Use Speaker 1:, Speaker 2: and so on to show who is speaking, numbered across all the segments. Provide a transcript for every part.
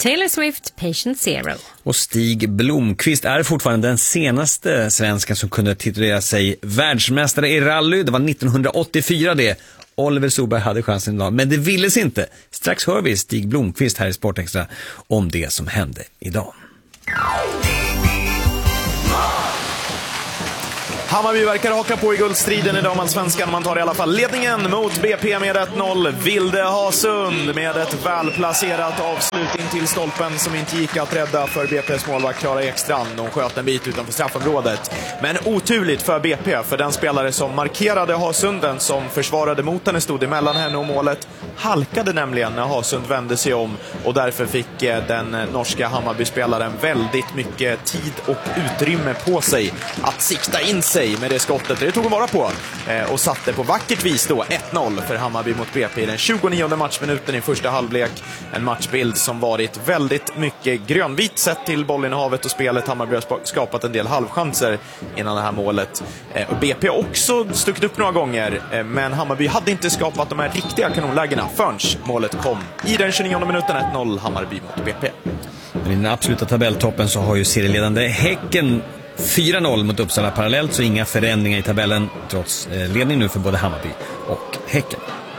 Speaker 1: Taylor Swift, Patient Zero.
Speaker 2: Och Stig Blomqvist är fortfarande den senaste svensken som kunde titulera sig världsmästare i rally. Det var 1984 det. Oliver Solberg hade chansen idag, men det ville inte. Strax hör vi Stig Blomqvist här i Sportextra om det som hände idag.
Speaker 3: Hammarby verkar haka på i guldstriden i damallsvenskan. Man tar i alla fall ledningen mot BP med 1-0. Vilde Hasund med ett välplacerat avslut in till stolpen som inte gick att rädda för BPs målvakt Klara Ekstrand. De sköt en bit utanför straffområdet. Men oturligt för BP, för den spelare som markerade Hasunden, som försvarade mot henne, stod emellan henne och målet, halkade nämligen när Hasund vände sig om, och därför fick den norska Hammarby-spelaren väldigt mycket tid och utrymme på sig att sikta in sig med det skottet. Det tog att vara på och satte på vackert vis då 1-0 för Hammarby mot BP i den 29:e matchminuten i första halvlek. En matchbild som varit väldigt mycket grönvit sett till bollinnehavet och spelet. Hammarby har skapat en del halvchanser innan det här målet. BP har också stuckit upp några gånger, men Hammarby hade inte skapat de här riktiga kanonlägena förrän målet kom i den 29:e minuten. 1-0 Hammarby mot BP.
Speaker 2: Men i den absoluta tabelltoppen så har ju serieledande Häcken 4-0 mot Uppsala parallellt, så inga förändringar i tabellen trots ledning nu för både Hammarby och Häcken.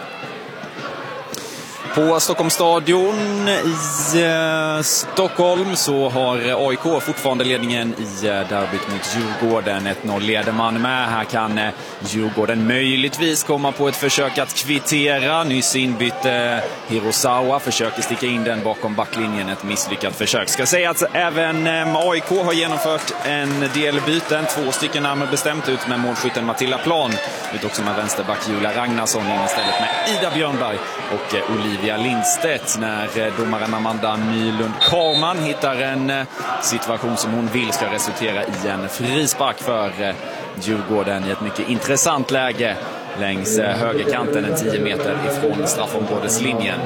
Speaker 4: På Stockholmsstadion i Stockholm så har AIK fortfarande ledningen i derbyt mot Djurgården. 1-0 leder man med. Här kan Djurgården möjligtvis komma på ett försök att kvittera. Nyss inbytte Hirosawa, försöker sticka in den bakom backlinjen. Ett misslyckat försök. Ska säga att även AIK har genomfört en del byten. 2 stycken närmare bestämt ut med målskytten Matilda Plan. Ut också med vänsterback Julia Ragnarsson in istället med Ida Björnberg och Olivia Lindstedt, när domaren Amanda Mylund-Karman hittar en situation som hon vill ska resultera i en frispark för Djurgården i ett mycket intressant läge längs högerkanten, en 10 meter ifrån straffområdeslinjen.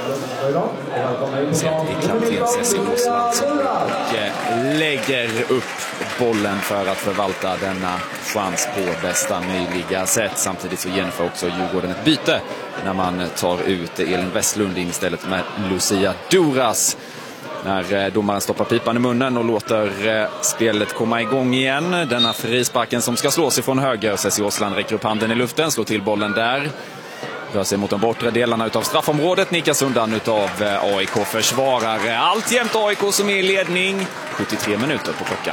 Speaker 4: Så i kapten Cecil Åsland som lägger upp bollen för att förvalta denna chans på bästa möjliga sätt. Samtidigt så genomför också Djurgården ett byte när man tar ut Elin Westlund in istället med Lucia Duras. När domaren stoppar pipan i munnen och låter spelet komma igång igen. Denna frisparken som ska slås ifrån höger. Cecil Åsland räcker upp handen i luften, slår till bollen där. Rör sig mot de bortre delarna utav straffområdet. Nickas undan utav AIK-försvarare. Alltjämt AIK som är i ledning. 73 minuter på klockan.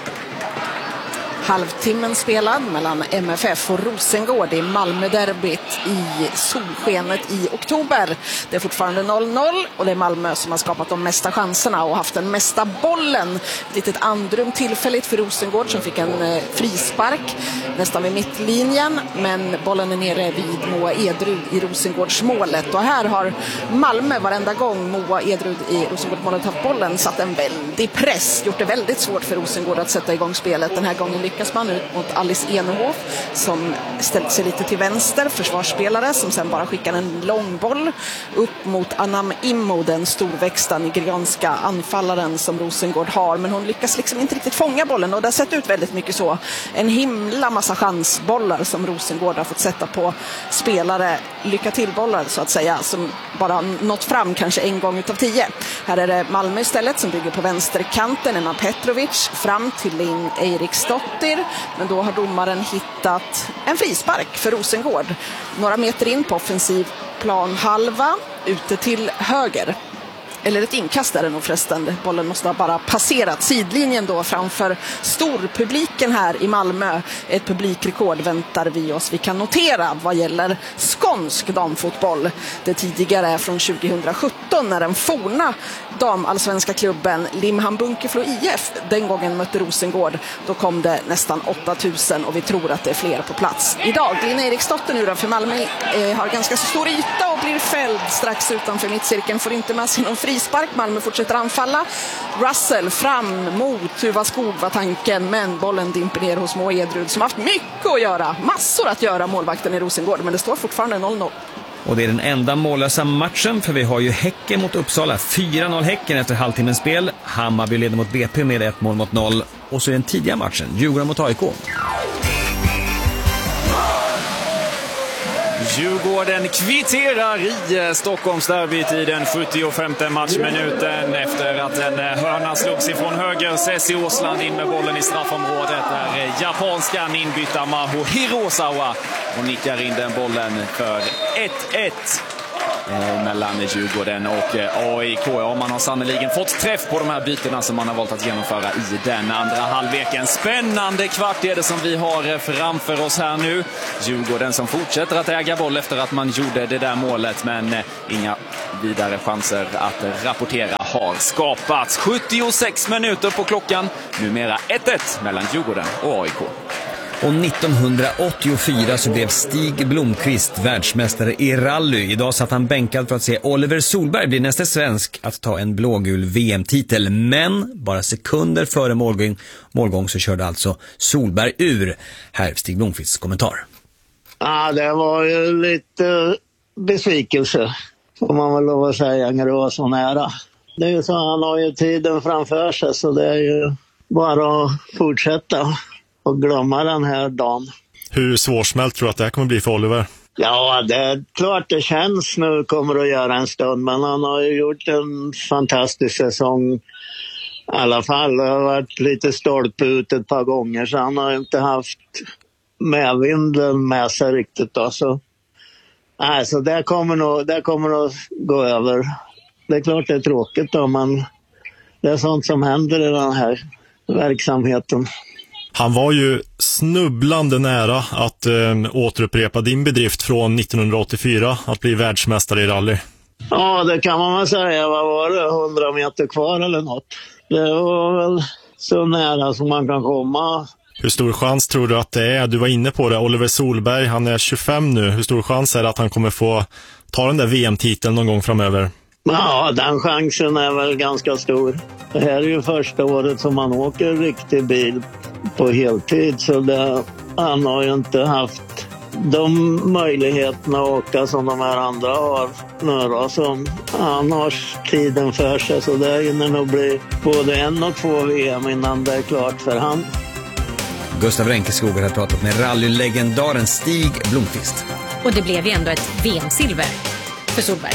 Speaker 5: Halvtimmen spelad mellan MFF och Rosengård i Malmö-derbyt i solskenet i oktober. Det är fortfarande 0-0 och det är Malmö som har skapat de mesta chanserna och haft den mesta bollen. Ett litet andrum tillfälligt för Rosengård som fick en frispark nästan vid mittlinjen, men bollen är nere vid Moa Edrud i Rosengårds målet. Och här har Malmö varenda gång Moa Edrud i Rosengårdsmålet haft bollen satt en väldig press, gjort det väldigt svårt för Rosengård att sätta igång spelet. Den här gången lyckas man ut mot Alice Enehoff som ställt sig lite till vänster, försvarsspelare som sen bara skickar en lång boll upp mot Anam Immo, den storväxta nigerianska anfallaren som Rosengård har, men hon lyckas liksom inte riktigt fånga bollen och det har sett ut väldigt mycket så. En himla massa chansbollar som Rosengård har fått sätta på spelare, lycka till bollar så att säga, som bara nått fram kanske en gång utav 10. Här är det Malmö istället som bygger på vänsterkanten, Emma Petrovic fram till Linn Eriksdottir, men då har domaren hittat en frispark för Rosengård. Några meter in på offensiv plan halva, ute till höger. Eller ett inkast är det nog förresten. Bollen måste ha bara passerat sidlinjen då framför storpubliken här i Malmö. Ett publikrekord väntar vi oss. Vi kan notera vad gäller skånsk damfotboll. Det tidigare är från 2017 när den forna damallsvenska klubben Limhamn Bunkeflo IF den gången mötte Rosengård. Då kom det nästan 8000 och vi tror att det är fler på plats idag. Lina Eriksdotter nu då för Malmö har ganska stor yta och blir fälld strax utanför mittcirkeln. Får inte med sig någon frispark. Malmö fortsätter anfalla. Russell fram mot Tuva Skog var tanken, men bollen dimper ner hos Moa Edrud som haft mycket att göra. Massor att göra, målvakten i Rosengård, men det står fortfarande 0-0.
Speaker 2: Och det är den enda mållösa matchen, för vi har ju Häcken mot Uppsala. 4-0 Häcken efter halvtimmens spel. Hammarby leder mot BP med 1-0. Och så är den tidiga matchen, Djurgården mot AIK.
Speaker 4: Djurgården kvitterar i Stockholmsderbyt i den 75:e matchminuten efter att en hörna slogs ifrån höger. Sessi Åsland in med bollen i straffområdet där japanskan inbytta Maho Hirosawa och nickar in den bollen för 1-1 mellan Djurgården och AIK. Ja, man har sannoliken fått träff på de här bytena som man har valt att genomföra i den andra halvleken. Spännande kvart är det som vi har framför oss här nu. Djurgården som fortsätter att äga boll efter att man gjorde det där målet, men inga vidare chanser att rapportera har skapats. 76 minuter på klockan, numera 1-1 mellan Djurgården och AIK.
Speaker 2: Och 1984 så blev Stig Blomqvist världsmästare i rally. Idag satt han bänkad för att se Oliver Solberg bli nästa svensk att ta en blågul VM-titel. Men bara sekunder före målgång så körde alltså Solberg ur. Här Stig Blomqvists kommentar.
Speaker 6: Ja, det var ju lite besvikelse, får man väl lov att säga, när det var så nära. Det är ju så, han har ju tiden framför sig, så det är ju bara att fortsätta och glömma den här dagen.
Speaker 7: Hur svårsmält tror du att det här kommer bli för Oliver?
Speaker 6: Ja, det är klart det känns nu, kommer att göra en stund, men han har ju gjort en fantastisk säsong i alla fall. Det har varit lite stolpe ut ett par gånger, så han har inte haft medvinden med sig riktigt då. Så det kommer nog gå över. Det är klart det är tråkigt då, men det är sånt som händer i den här verksamheten.
Speaker 7: Han var ju snubblande nära att återupprepa din bedrift från 1984, att bli världsmästare i rally.
Speaker 6: Ja, det kan man väl säga. Vad var det? 100 meter kvar eller något. Det var väl så nära som man kan komma.
Speaker 7: Hur stor chans tror du att det är? Du var inne på det, Oliver Solberg, han är 25 nu. Hur stor chans är det att han kommer få ta den där VM-titeln någon gång framöver?
Speaker 6: Ja, den chansen är väl ganska stor. Det här är ju första året som man åker riktig bil på heltid, så han har ju inte haft de möjligheterna att åka som de här andra har nu då, som han har tiden för sig, så det hinner nog bli både 1 och 2 VM innan det är klart för han.
Speaker 2: Gustav Ränkeskogar har pratat med rallylegendaren Stig Blomqvist.
Speaker 1: Och det blev ju ändå ett VM-silver för Solberg.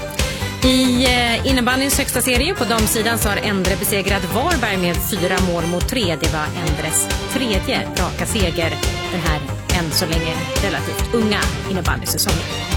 Speaker 1: I innebandyns högsta serie på damsidan så har Endre besegrat Varberg med 4-3. Det var Endres 3:e raka seger den här än så länge relativt unga innebandysäsongen.